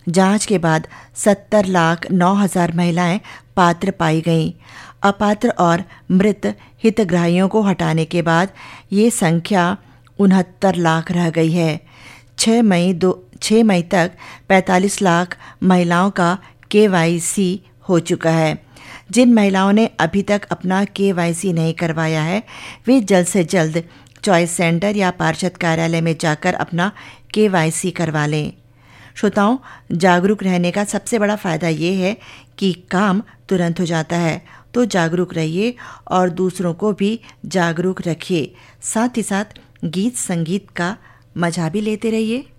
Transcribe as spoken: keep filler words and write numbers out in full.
जांच के बाद सत्तर लाख नौ हजार महिलाएं पात्र पाई गईं। अपात्र और मृत हितग्राहियों को हटाने के बाद ये संख्या उनहत्तर लाख रह गई है। छह मई दो छह मई तक पैंतालीस लाख महिलाओं का के वाई सी हो चुका है। जिन महिलाओं ने अभी तक अपना के वाई सी नहीं करवाया है, वे जल्द से जल्द चॉइस सेंटर या पार्षद कार्यालय में जाकर अपना के वाई सी करवा लें। श्रोताओं, जागरूक रहने का सबसे बड़ा फ़ायदा ये है कि काम तुरंत हो जाता है। तो जागरूक रहिए और दूसरों को भी जागरूक रखिए। साथ ही साथ गीत संगीत का मजा भी लेते रहिए।